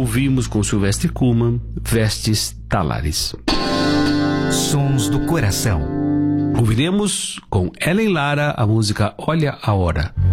ouvimos com Sylvester Kuhlmann, Vestes Talares. Sons do Coração. Ouviremos com Ellen Lara a música Olha a Hora.